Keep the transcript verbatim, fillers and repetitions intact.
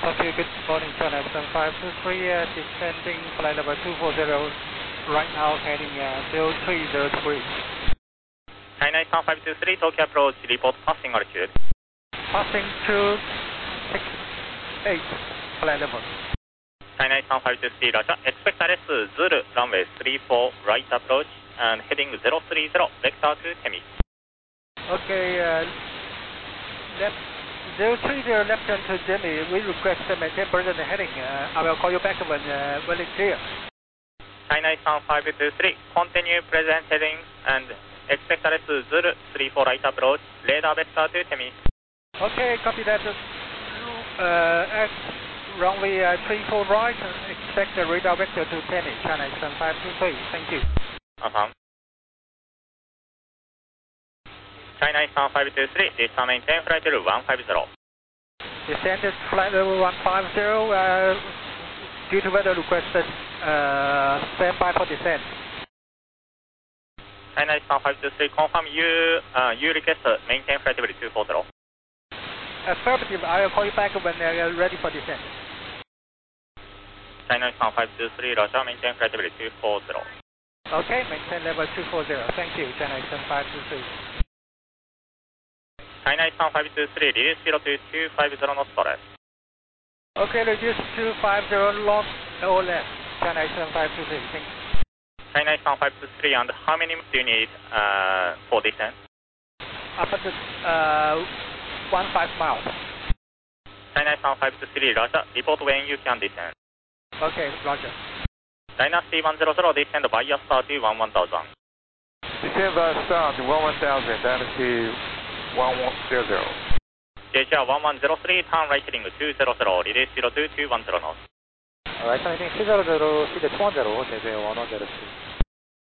Okay, good morning, China seven five two three, uh, descending flight level two four zero, right now heading uh, zero three zero degree. China seven five two three, Tokyo approach, report passing altitude. Passing two six eight, flight level. China seven five two three, Roger. Expect R S Zulu, runway three four, right approach, and heading zero three zero, vector to Temi. Okay, uh, left zero three zero left turn to Jimmy. We request to maintain present heading. Uh, I will call you back when, uh, when it's clear. China seven five two three, continue present heading and expect R S Zulu, three four right approach, radar vector to Temi. Okay, copy that. Uh, at runway uh, three four right, expect the radar vector to Temi, China seven five two three. Thank you. Affirm. China seven five two three, descend maintain flight level one five zero. Descended flight level one five zero, uh, due to weather requested, uh, stand by for descent. China seven five two three, confirm you, uh, you request maintain flight level two four zero. Affirmative, I will call you back when they are ready for descent. China seven five two three, Roger, maintain flight level two four zero. Okay, maintain level two four zero. Thank you, China seven five two three. China seven five two three, reduce zero to two five zero knots for us. Okay, reduce two five zero knots or less, China seven five two three. Thank you. China seven five two three, and how many do you need uh, for descent? Up to uh, one five miles. China seven five two three, Roger, report when you can descend. Okay, Roger. Dynasty one zero zero, descend via start to one one thousand. Descend via start to one one thousand, Dynasty one one zero zero. J H R one one zero three, turn right heading two zero zero, release zero two two one zero knots. Alright, I think two zero zero, see the two one zero, one one zero two.